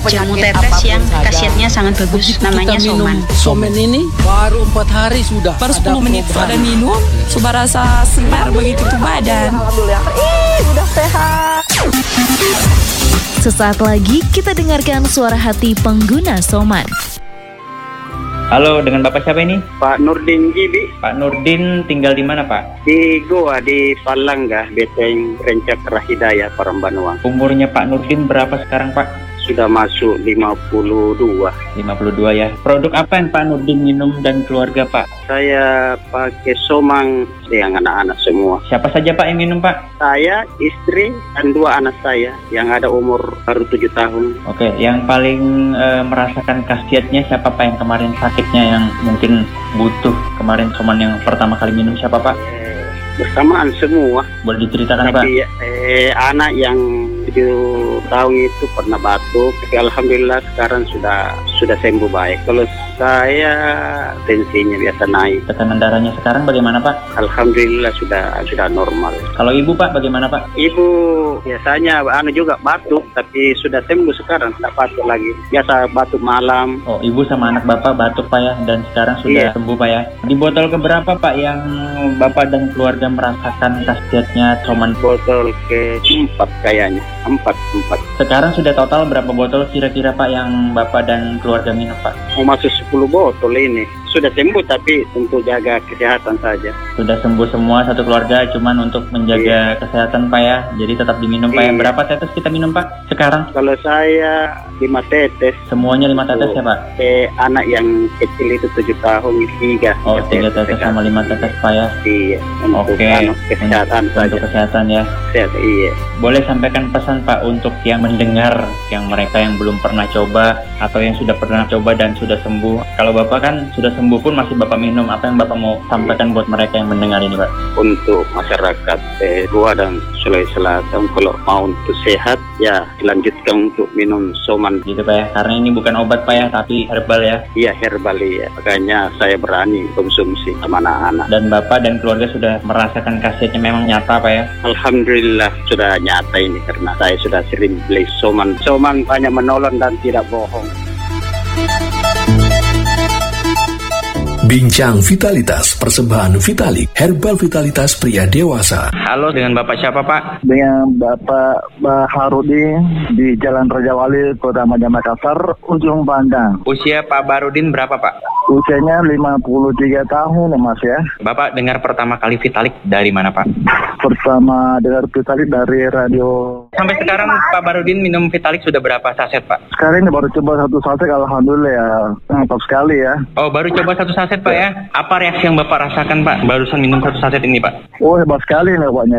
jamu tetes yang khasiatnya sangat bagus, namanya Soman. Soman ini baru 4 hari sudah. Baru 10 menit sudah minum, sudah rasa segar begitu tuh badan. Alhamdulillah, udah sehat. Sesaat lagi kita dengarkan suara hati pengguna Soman. Halo, dengan Bapak siapa ini? Pak Nurdin Gibi. Pak Nurdin tinggal di mana, Pak? Di Goa, di Palangga, Beteng Rencak Hidayah, Parambanuang. Umurnya Pak Nurdin berapa sekarang, Pak? Sudah masuk 52. 52 ya. Produk apa yang Pak Nurdin minum dan keluarga, Pak? Saya pakai Somang yang anak-anak semua. Siapa saja, Pak, yang minum, Pak? Saya, istri, dan 2 anak saya yang ada umur baru 7 tahun. Oke, yang paling merasakan khasiatnya siapa, Pak, yang kemarin sakitnya yang mungkin butuh kemarin Soman yang pertama kali minum siapa, Pak? Bersamaan semua. Boleh diceritakan, Pak? Tapi anak yang 7 tahun itu pernah batuk, tapi alhamdulillah sekarang sudah sembuh baik. Kalau saya tensinya biasa naik. Tekanan darahnya sekarang bagaimana, Pak? Alhamdulillah sudah normal. Kalau Ibu, Pak, bagaimana, Pak? Ibu biasanya juga batuk, tapi sudah sembuh sekarang, tidak batuk lagi. Biasa batuk malam. Oh, Ibu sama anak Bapak batuk, Pak, ya, dan sekarang sudah sembuh, Pak, ya. Di botol keberapa, Pak, yang Bapak dan keluarga merasakan khasiatnya Soman? Botol ke-4 kayaknya. 4. Sekarang sudah total berapa botol kira-kira, Pak, yang Bapak dan keluarga minum, Pak? Mau masuk 10 botol ini. Sudah sembuh tapi untuk jaga kesehatan saja. Sudah sembuh semua satu keluarga, cuman untuk menjaga kesehatan, Pak, ya. Jadi tetap diminum, Pak, ya. Berapa tetes kita minum, Pak, sekarang? Kalau saya 5 tetes. Semuanya 5 tetes ya, Pak? Anak yang kecil itu 7 tahun, 3. Oh, 3 tetes sama 5 tetes, Pak, ya? Iya. Untuk kesehatan saja. Untuk kesehatan, ya. Sehat, iya. Boleh sampaikan pesan, Pak, untuk yang mendengar, yang mereka yang belum pernah coba atau yang sudah pernah coba dan sudah sembuh. Kalau Bapak kan sudah sembuh pun masih Bapak minum, apa yang Bapak mau sampaikan buat mereka yang mendengar ini, Pak? Untuk masyarakat Goa dan Sulawesi Selatan, kalau mau untuk sehat, ya lanjutkan untuk minum Soman. Gitu, Pak, ya? Karena ini bukan obat, Pak, ya, tapi herbal, ya? Iya, herbal, ya. Makanya saya berani konsumsi sama anak-anak. Dan Bapak dan keluarga sudah merasakan khasiatnya memang nyata, Pak, ya? Alhamdulillah sudah nyata ini, karena saya sudah sering beli Soman. Soman banyak menolong dan tidak bohong. Bincang Vitalitas, persembahan Vitalik, herbal vitalitas pria dewasa. Halo, dengan Bapak siapa, Pak? Dengan Bapak Baharudin di Jalan Raja Wali, Kota Makassar, Ujung Pandang. Usia Pak Baharudin berapa, Pak? Usianya 53 tahun, Mas, ya. Bapak dengar pertama kali Vitalik dari mana, Pak? Pertama dengar Vitalik dari radio. Sampai sekarang Pak Baharudin minum Vitalik sudah berapa saset, Pak? Sekarang ini baru coba 1 saset, alhamdulillah ya. Mantap sekali, ya. Oh, baru coba 1 saset, Pak, ya? Apa reaksi yang Bapak rasakan, Pak, barusan minum 1 saset ini, Pak? Oh, hebat sekali nih, Paknya.